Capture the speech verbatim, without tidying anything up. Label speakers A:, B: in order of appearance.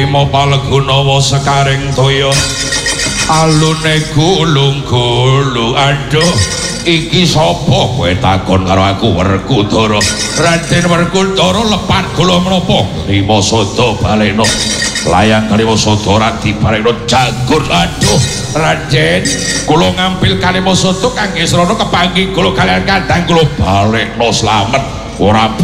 A: trimo palgunawa sekaring toya alune gulung-gulung aduh iki sapa kowe takon karo aku Werkudara Raden Werkudara lepat kula menapa Lima Sada balena layang Lima Sada ora dibalekno jagur aduh Raden kula ngambil Lima Sada kangge srana kepanggih kula kalian kadang kula balekno slamet ora